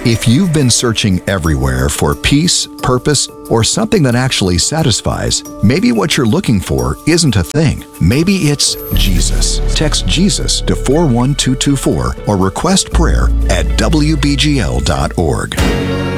If you've been searching everywhere for peace, purpose, or something that actually satisfies, maybe what you're looking for isn't a thing. Maybe it's Jesus. Text Jesus to 41224 or request prayer at wbgl.org.